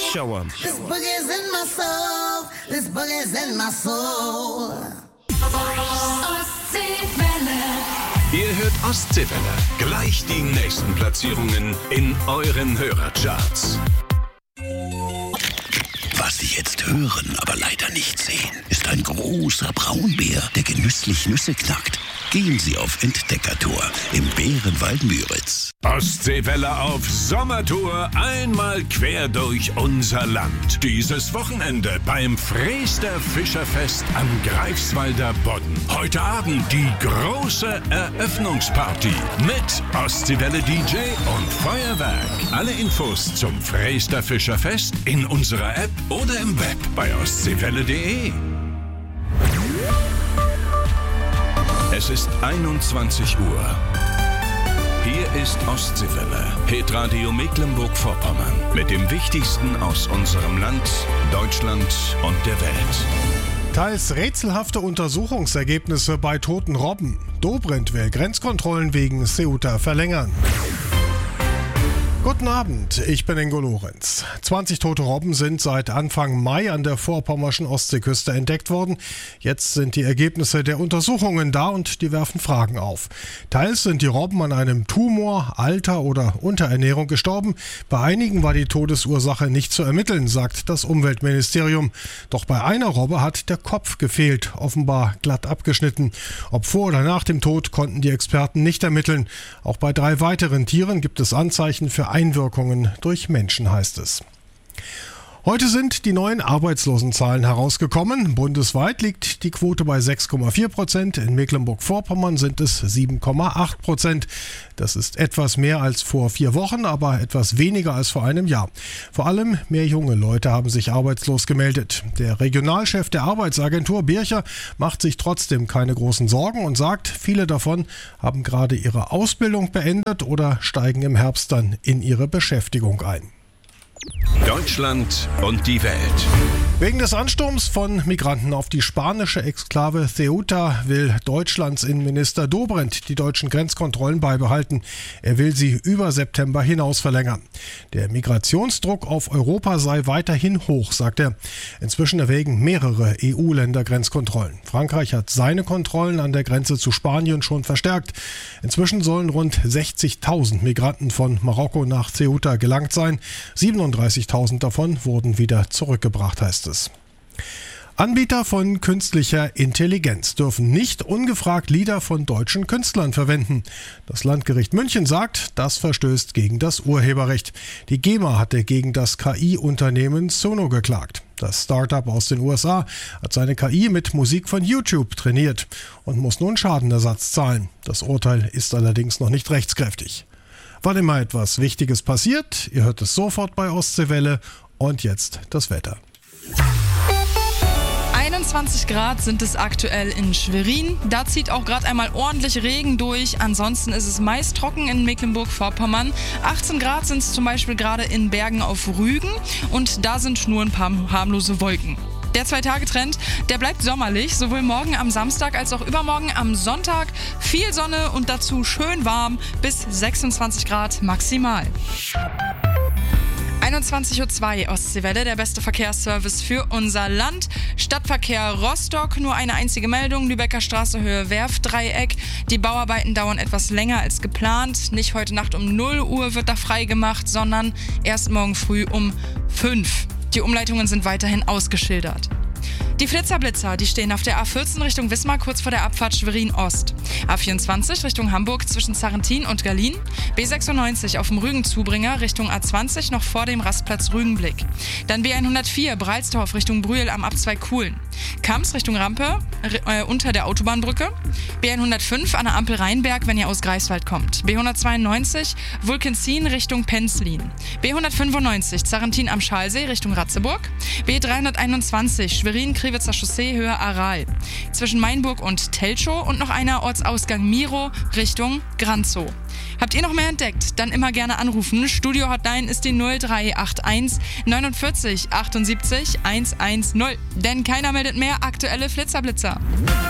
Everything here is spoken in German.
Show 'em. This boogie's in my soul. This boogie's in my soul. Ostseewelle. Ihr hört Ostseewelle. Gleich die nächsten Platzierungen in euren Hörercharts. Was Sie jetzt hören, aber leider nicht sehen, ist ein großer Braunbär, der genüsslich Nüsse knackt. Gehen Sie auf Entdeckertour im Bärenwald Müritz. Ostseewelle auf Sommertour, einmal quer durch unser Land. Dieses Wochenende beim Freester Fischerfest am Greifswalder Bodden. Heute Abend die große Eröffnungsparty mit Ostseewelle DJ und Feuerwerk. Alle Infos zum Freester Fischerfest in unserer App oder im Web bei ostseewelle.de. Es ist 21 Uhr. Hier ist Ostseewelle, Hitradio Mecklenburg-Vorpommern. Mit dem Wichtigsten aus unserem Land, Deutschland und der Welt. Teils rätselhafte Untersuchungsergebnisse bei toten Robben. Dobrindt will Grenzkontrollen wegen Ceuta verlängern. Guten Abend, ich bin Ingo Lorenz. 20 tote Robben sind seit Anfang Mai an der vorpommerschen Ostseeküste entdeckt worden. Jetzt sind die Ergebnisse der Untersuchungen da und die werfen Fragen auf. Teils sind die Robben an einem Tumor, Alter oder Unterernährung gestorben. Bei einigen war die Todesursache nicht zu ermitteln, sagt das Umweltministerium. Doch bei einer Robbe hat der Kopf gefehlt, offenbar glatt abgeschnitten. Ob vor oder nach dem Tod konnten die Experten nicht ermitteln. Auch bei 3 weiteren Tieren gibt es Anzeichen für Einwirkungen durch Menschen, heißt es. Heute sind die neuen Arbeitslosenzahlen herausgekommen. Bundesweit liegt die Quote bei 6,4%. In Mecklenburg-Vorpommern sind es 7,8%. Das ist etwas mehr als vor 4 Wochen, aber etwas weniger als vor einem Jahr. Vor allem mehr junge Leute haben sich arbeitslos gemeldet. Der Regionalchef der Arbeitsagentur Bircher macht sich trotzdem keine großen Sorgen und sagt, viele davon haben gerade ihre Ausbildung beendet oder steigen im Herbst dann in ihre Beschäftigung ein. Deutschland und die Welt. Wegen des Ansturms von Migranten auf die spanische Exklave Ceuta will Deutschlands Innenminister Dobrindt die deutschen Grenzkontrollen beibehalten. Er will sie über September hinaus verlängern. Der Migrationsdruck auf Europa sei weiterhin hoch, sagt er. Inzwischen erwägen mehrere EU-Länder Grenzkontrollen. Frankreich hat seine Kontrollen an der Grenze zu Spanien schon verstärkt. Inzwischen sollen rund 60.000 Migranten von Marokko nach Ceuta gelangt sein. 37.000 davon wurden wieder zurückgebracht, heißt es. Anbieter von künstlicher Intelligenz dürfen nicht ungefragt Lieder von deutschen Künstlern verwenden. Das Landgericht München sagt, das verstößt gegen das Urheberrecht. Die GEMA hatte gegen das KI-Unternehmen Sono geklagt. Das Startup aus den USA hat seine KI mit Musik von YouTube trainiert und muss nun Schadenersatz zahlen. Das Urteil ist allerdings noch nicht rechtskräftig. Wann immer etwas Wichtiges passiert, ihr hört es sofort bei Ostseewelle. Und jetzt das Wetter. 21 Grad sind es aktuell in Schwerin. Da zieht auch gerade einmal ordentlich Regen durch. Ansonsten ist es meist trocken in Mecklenburg-Vorpommern. 18 Grad sind es zum Beispiel gerade in Bergen auf Rügen. Und da sind nur ein paar harmlose Wolken. Der 2-Tage-Trend, der bleibt sommerlich, sowohl morgen am Samstag als auch übermorgen am Sonntag. Viel Sonne und dazu schön warm, bis 26 Grad maximal. 21.02 Uhr Ostseewelle, der beste Verkehrsservice für unser Land. Stadtverkehr Rostock, nur eine einzige Meldung, Lübecker Straße Höhe Werftdreieck. Die Bauarbeiten dauern etwas länger als geplant. Nicht heute Nacht um 0 Uhr wird da freigemacht, sondern erst morgen früh um 5. Die Umleitungen sind weiterhin ausgeschildert. Die Flitzerblitzer, die stehen auf der A14 Richtung Wismar kurz vor der Abfahrt Schwerin-Ost. A24 Richtung Hamburg zwischen Zarrentin und Gallien. B96 auf dem Rügen-Zubringer Richtung A20 noch vor dem Rastplatz Rügenblick. Dann B104 Breilsdorf Richtung Brühl am Abzweig Kuhlen. Kamps Richtung Rampe unter der Autobahnbrücke. B105 an der Ampel Rheinberg, wenn ihr aus Greifswald kommt. B192 Vulkenzin Richtung Penzlin. B195 Zarrentin am Schalsee Richtung Ratzeburg. B321 Schwerin-Kriwitzer Chaussee Höhe Aral. Zwischen Mainburg und Telchow und noch einer Ortsausgang Miro Richtung Granzow. Habt ihr noch mehr entdeckt? Dann immer gerne anrufen. Studio-Hotline ist die 0381 49 78 110. Denn keiner meldet mehr aktuelle Flitzerblitzer.